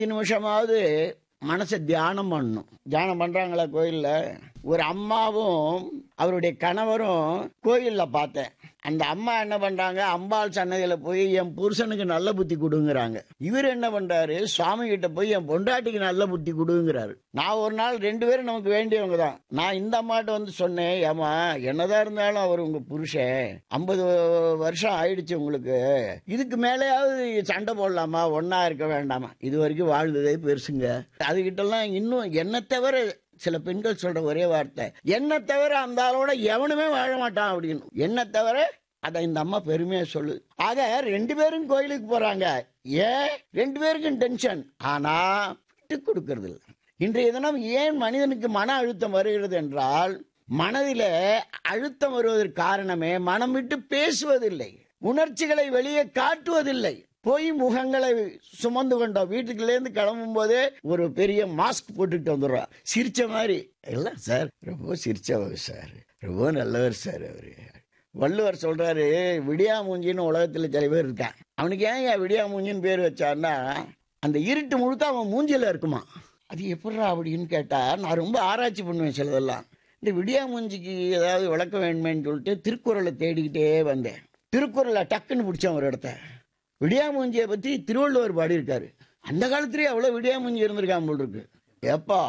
நிமிஷமாவது மனசை தியானம் பண்ணணும். தியானம் பண்றாங்களா கோயில்ல? ஒரு அம்மாவும் அவருடைய கணவரும் கோயில்ல பார்த்தேன். அந்த அம்மா என்ன பண்றாங்க, அம்பாள் சன்னதியில போய் என் புருஷனுக்கு நல்ல புத்தி கொடுங்கிறாங்க. இவர் என்ன பண்றாரு, சுவாமி கிட்ட போய் என் பொண்டாட்டிக்கு நல்ல புத்தி கொடுங்கிறாரு. நான் ஒரு நாள் 2 பேரும் நமக்கு வேண்டியவங்க தான். நான் இந்த அம்மாட்ட வந்து சொன்னேன், ஏமா என்னதான் இருந்தாலும் அவர் உங்க புருஷன், 50 வருஷம் ஆயிடுச்சு உங்களுக்கு, இதுக்கு மேலேயாவது சண்டை போடலாமா, ஒன்னா இருக்க வேண்டாமா? இது வரைக்கும் வாழ்ந்ததே பெருசுங்க. அதுகிட்ட எல்லாம் இன்னும் என்ன தவிர சில பெண்கள் சொல்ற ஒரே வார்த்தை, என்ன தவிர அந்த ஆளோட எவனுமே வாழ மாட்டான் அப்படின்னு. என்ன தவிர அதை இந்த அம்மா பெருமையா சொல்லு. ஆக 2 பேரும் கோயிலுக்கு போறாங்க. ஏன் 2 பேருக்கும் டென்ஷன், ஆனா விட்டு கொடுக்கறது இல்லை. இன்றைய தினம் ஏன் மனிதனுக்கு மன அழுத்தம் வருகிறது என்றால், மனதில அழுத்தம் வருவதற்கு காரணமே மனம் விட்டு பேசுவதில்லை, உணர்ச்சிகளை வெளியே காட்டுவதில்லை, போய் முகங்களை சுமந்து கொண்டோம். வீட்டுக்குள்ளேருந்து கிளம்பும் போதே ஒரு பெரிய மாஸ்க் போட்டுட்டு வந்துடுறோம், சிரிச்ச மாதிரி. இல்லை சார், ரொம்ப சிரிச்சவர் சார், ரொம்ப நல்லவர் சார் அவரு. வள்ளுவர் சொல்றாரு, விடியா மூஞ்சின்னு உலகத்தில் சில பேர் இருக்கான். அவனுக்கு ஏன் விடியா மூஞ்சின்னு பேர் வச்சான்னா, அந்த இருட்டு முழுக்க அவன் மூஞ்சில இருக்குமா. அது எப்படிறா அப்படின்னு கேட்டா, நான் ரொம்ப ஆராய்ச்சி பண்ணுவேன் சிலதெல்லாம். இந்த விடியா மூஞ்சிக்கு ஏதாவது விளக்க வேணுமேன்னு சொல்லிட்டு திருக்குறளை தேடிக்கிட்டே வந்தேன். திருக்குறளை டக்குன்னு பிடிச்சேன் ஒரு இடத்த. விடியாமூஞ்சியை பற்றி திருவள்ளுவர் பாடியிருக்காரு. அந்த காலத்திலேயே அவ்வளோ விடியாமூஞ்சி இருந்திருக்காம போல் இருக்கு. எப்பா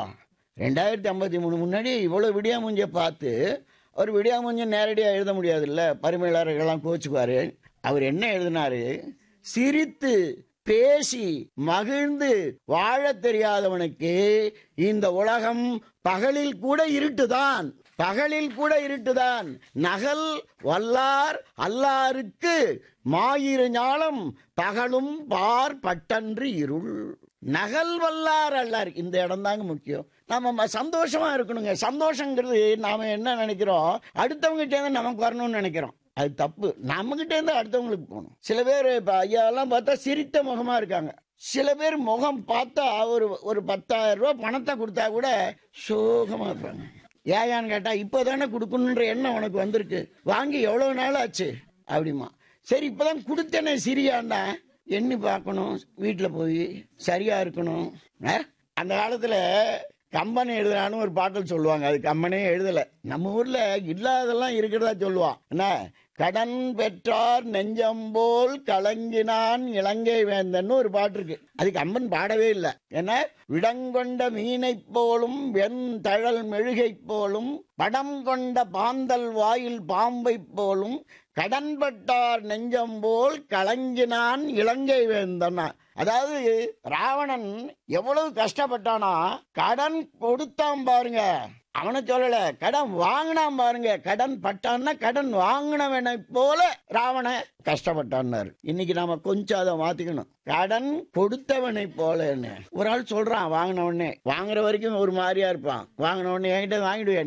2053 முன்னாடி இவ்வளோ விடியாமூஞ்சியை பார்த்து அவர் விடியாமூஞ்சி நேரடியாக எழுத முடியாதுல்ல, பரிமையாளர்கள்லாம் கோச்சுக்குவார். அவர் என்ன எழுதினாரு, சிரித்து பேசி மகிழ்ந்து வாழ தெரியாதவனுக்கு இந்த உலகம் பகலில் கூட இருட்டுதான், பகலில் கூட இருட்டுதான். நகல் வல்லார் அல்லாருக்கு மாயிரு ஞாலம் பகலும் பார் பட்டன்று இருள். நகல் வல்லார் அல்லார், இந்த இடம் தாங்க முக்கியம். நாம சந்தோஷமா இருக்கணுங்க. சந்தோஷங்கிறது நாம என்ன நினைக்கிறோம், அடுத்தவங்க கிட்டே இருந்து நமக்கு வரணும்னு நினைக்கிறோம். அது தப்பு. நம்ம கிட்டே இருந்து அடுத்தவங்களுக்கு போகணும். சில பேர் இப்ப ஐயாலாம் பார்த்தா சிரித்த முகமா இருக்காங்க. சில பேர் முகம் பார்த்தா ஒரு 10,000 ரூபாய் பணத்தை கொடுத்தா கூட சோகமா இருப்பாங்க. ஏயான்னு கேட்டா, இப்போதானே கொடுக்கணுன்ற எண்ணம் உனக்கு வந்திருக்கு, வாங்கி எவ்வளவு நாள் ஆச்சு அப்படிமா. சரி இப்பதான் கொடுத்தேனே சிரியாண்டா, எண்ணி பார்க்கணும், வீட்டில் போய் சரியா இருக்கணும். அந்த காலத்துல கம்பனை எழுதுனான்னு ஒரு பாட்டல் சொல்லுவாங்க, அது கம்பனே எழுதல. நம்ம ஊர்ல இல்லாதெல்லாம் இருக்கிறதா சொல்லுவான். என்ன, கடன் பெற்றார் நெஞ்சம் போல் கலங்கினான் இலங்கை வேந்தன்னு ஒரு பாட்டு இருக்கு. அது கம்பன் பாடவே இல்லை. ஏன்னா, விடங்கொண்ட மீனை போலும் வெண் தழல் மெழுகை போலும் படம் கொண்ட பாந்தல் வாயில் பாம்பை போலும் கடன்பட்டார் நெஞ்சம் போல் கலங்கினான் இலங்கை வேந்தன்னா. அதாவது ராவணன் எவ்வளவு கஷ்டப்பட்டானா, கடன் கொடுத்தான் பாருங்க, அவனை சொல்லல, கடன் வாங்கினான் பாருங்க. கடன் பட்டான்னா கடன் வாங்கினவனை போல ராவண கஷ்டப்பட்டான்னாரு. இன்னைக்கு நாம கொஞ்சம் அதை மாத்திக்கணும், கடன் கொடுத்தவனை போலன்னு. ஒரு ஆள் சொல்றான், வாங்கினவனே, வாங்குற வரைக்கும் ஒரு மாதிரியா இருப்பான், வாங்கினவனே என்கிட்ட வாங்கிடுவியா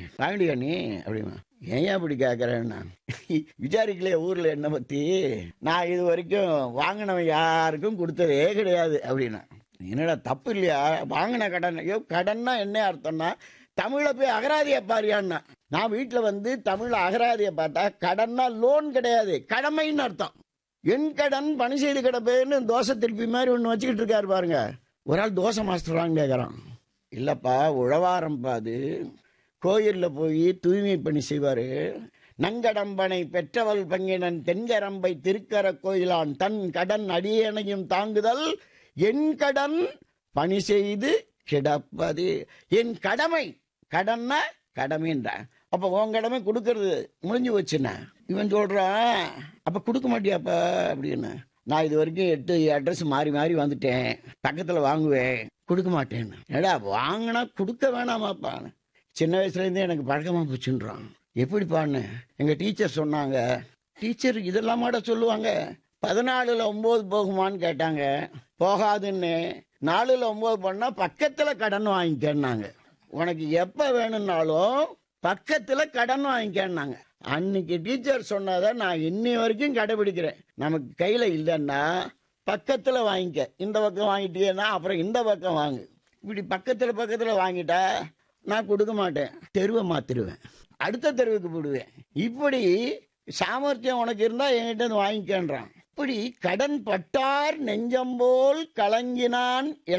நீ அப்படிமா. ஏன் அப்படி கேட்கறேன்னா, விசாரிக்கலையே ஊர்ல என்ன பத்தி, நான் இது வரைக்கும் வாங்கினவன் யாருக்கும் கொடுத்ததே கிடையாது அப்படின்னா. என்னடா தப்பு இல்லையா, வாங்கின கடன். ஐயோ, கடன்னா என்ன அர்த்தம்னா, தமிழை போய் அகராதியை பாரியான்னா. நான் வீட்டில் வந்து தமிழ் அகராதியை பார்த்தா கடன்னா லோன் கிடையாது, கடமைன்னு அர்த்தம். என் கடன் பணி செய்து கிடப்பேன்னு தோசை திருப்பி மாதிரி ஒன்று வச்சுக்கிட்டு இருக்காரு பாருங்க. ஒரு ஆள் தோசை மாஸ்டரான்னு கேட்குறான். இல்லப்பா, உழவாரம்பா, அது கோயிலில் போய் தூய்மை பணி செய்வார். நங்கடம்பனை பெற்றவள் பங்கினன் தென்கரம்பை திருக்கர கோயிலான் தன் கடன் அடியணையும் தாங்குதல் என் கடன் பணி செய்து கிடப்பது. என் கடமை, கடன்னா கடமைன்றான். அப்ப உன் கடமை கொடுக்கறது முடிஞ்சு வச்சுன்னா இவன் சொல்றான், அப்ப கொடுக்க மாட்டியாப்பா அப்படின்னு. நான் இது வரைக்கும் 8 அட்ரஸ் மாறி மாறி வந்துட்டேன், பக்கத்துல வாங்குவேன், கொடுக்க மாட்டேன்னு. ஏடா வாங்கினா கொடுக்க வேணாமாப்பா. சின்ன வயசுல இருந்தே எனக்கு பழக்கமா போச்சுன்றான். எப்படிப்பான்னு எங்க டீச்சர் சொன்னாங்க. டீச்சர் இதெல்லாம் மாட சொல்லுவாங்க. 14ல் 9 போகுமான்னு கேட்டாங்க, போகாதுன்னு. 4ல் 9 பண்ணா பக்கத்துல கடன் வாங்கிக்கன்னாங்க. உனக்கு எப்ப வேணும்னாலும் பக்கத்துல கடன் வாங்கிக்கன்னாங்க. அன்னைக்கு டீச்சர் சொன்னதை நான் இன்னி வரைக்கும் கடைபிடிக்கிறேன். நமக்கு கையில இல்லைன்னா பக்கத்துல வாங்கிக்க. இந்த பக்கம் வாங்கிட்டீங்கன்னா அப்புறம் இந்த பக்கம் வாங்கு. இப்படி பக்கத்துல வாங்கிட்டா நான் கொடுக்க மாட்டேன், தெருவை மாத்திருவேன், அடுத்த தெருவுக்கு போடுவேன். இப்படி சாமர்த்தியம் உனக்கு இருந்தா என்கிட்ட வாங்கிக்கன்றான். அப்படி கடன் பட்டார் நெஞ்சம்போல் கலங்கினான்